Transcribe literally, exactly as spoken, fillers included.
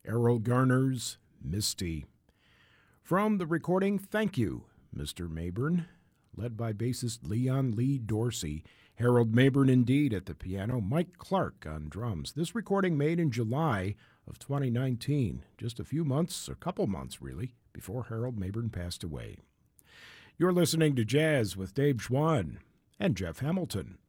Errol Garner's Misty. From the recording, Thank You, Mister Mayburn, led by bassist Leon Lee Dorsey. Harold Mayburn indeed at the piano, Mike Clark on drums. This recording made in July of twenty nineteen, just a few months, a couple months really, before Harold Mayburn passed away. You're listening to Jazz with Dave Schwann and Jeff Hamilton